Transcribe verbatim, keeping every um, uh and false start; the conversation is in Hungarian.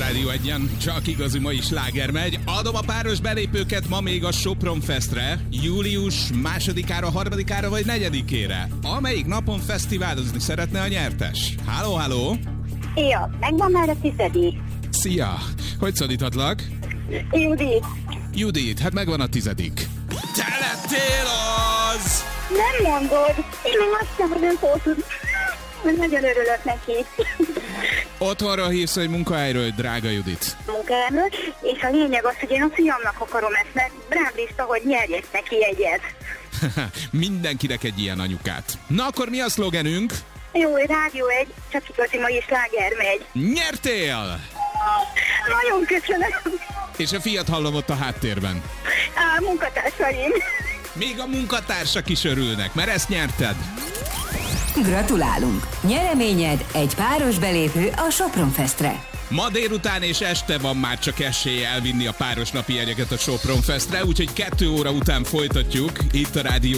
Rádió Egyen, csak igazi mai sláger megy. Adom a páros belépőket ma még a Sopron Festre, július másodikára, harmadikára vagy negyedikére. Amelyik napon fesztiválozni szeretne a nyertes? Háló, háló! Szia, megvan már a tizedik. Szia! Hogy szólíthatlak? Judit. Judit, hát megvan a tizedik. Te lettél az! Nem mondod, én még azt sem, hogy nem fótod. Nagyon örülök neki. Otthonra hívsz, hogy munkahelyről, drága Judit. Munkáról, és a lényeg az, hogy én a fiamnak akarom ezt, mert rám bízta, hogy nyerjek neki egyet. Mindenkinek egy ilyen anyukát. Na akkor mi a szlogenünk? Jó, Rádió Egy, csak igazi mai sláger megy. Nyertél! Nagyon köszönöm. És a fiat hallom ott a háttérben. Á, munkatársaim. Még a munkatársak is örülnek, mert ezt nyerted. Gratulálunk! Nyereményed egy páros belépő a Sopron Festre. Ma délután és este van már csak esély elvinni a páros napi jegyeket a Sopron Festre, úgyhogy kettő óra után folytatjuk itt a Rádió